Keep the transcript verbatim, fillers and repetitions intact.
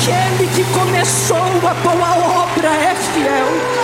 aquele que começou a boa obra é fiel